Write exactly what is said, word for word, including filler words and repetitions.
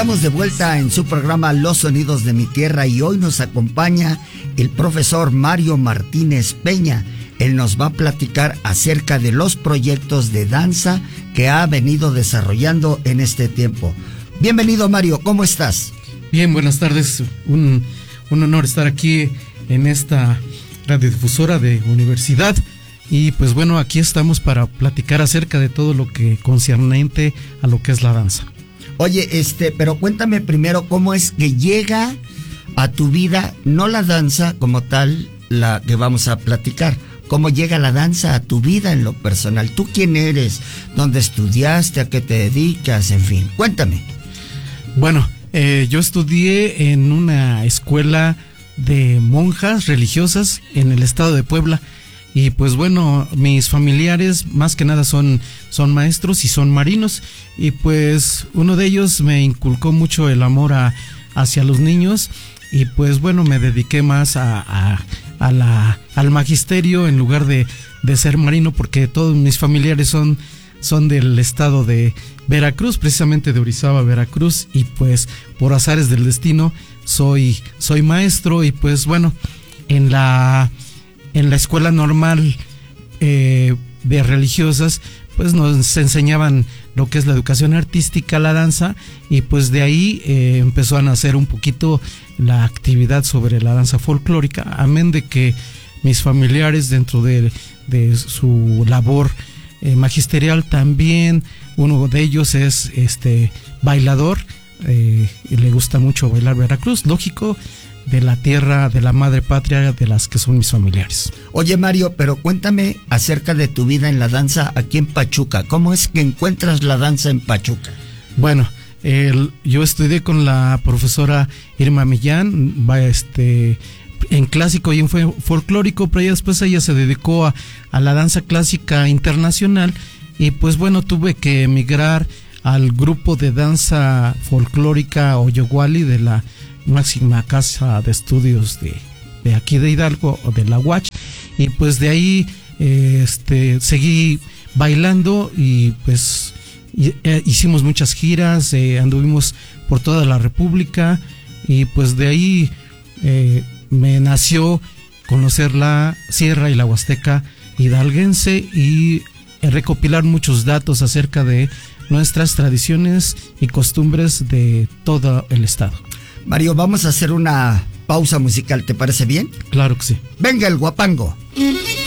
estamos de vuelta en su programa Los Sonidos de mi Tierra y hoy nos acompaña el profesor Mario Martínez Peña. Él nos va a platicar acerca de los proyectos de danza que ha venido desarrollando en este tiempo. Bienvenido, Mario, ¿cómo estás? Bien, buenas tardes. Un, un honor estar aquí en esta radiodifusora de universidad. Y pues bueno, aquí estamos para platicar acerca de todo lo que concerniente a lo que es la danza. Oye, este, pero cuéntame primero cómo es que llega a tu vida, no la danza como tal, la que vamos a platicar, cómo llega la danza a tu vida en lo personal. ¿Tú quién eres? ¿Dónde estudiaste? ¿A qué te dedicas? En fin, cuéntame. Bueno, eh, yo estudié en una escuela de monjas religiosas en el estado de Puebla. Y pues bueno, mis familiares más que nada son, son maestros y son marinos. Y pues uno de ellos me inculcó mucho el amor a, hacia los niños. Y pues bueno, me dediqué más a, a, a la, al magisterio en lugar de, de ser marino, porque todos mis familiares son, son del estado de Veracruz, precisamente de Orizaba, Veracruz. Y pues por azares del destino soy, soy maestro. Y pues bueno, en la... En la escuela normal eh, de religiosas, pues nos enseñaban lo que es la educación artística, la danza, y pues de ahí eh, empezó a nacer un poquito la actividad sobre la danza folclórica, amén de que mis familiares dentro de, de su labor eh, magisterial también, uno de ellos es este bailador, eh, y le gusta mucho bailar Veracruz, lógico, de la tierra, de la madre patria, de las que son mis familiares. Oye, Mario, pero cuéntame acerca de tu vida en la danza aquí en Pachuca. ¿Cómo es que encuentras la danza en Pachuca? Bueno, el, yo estudié con la profesora Irma Millán, va, este, en clásico y en folclórico, pero después ella se dedicó a, a la danza clásica internacional y pues bueno, tuve que emigrar al grupo de danza folclórica Oyoguali de la máxima casa de estudios de, de aquí de Hidalgo, o de la U A C H, y pues de ahí eh, este seguí bailando y pues y, eh, hicimos muchas giras, eh, anduvimos por toda la República y pues de ahí eh, me nació conocer la Sierra y la Huasteca hidalguense y eh, recopilar muchos datos acerca de nuestras tradiciones y costumbres de todo el estado. Mario, vamos a hacer una pausa musical, ¿te parece bien? Claro que sí. Venga el guapango.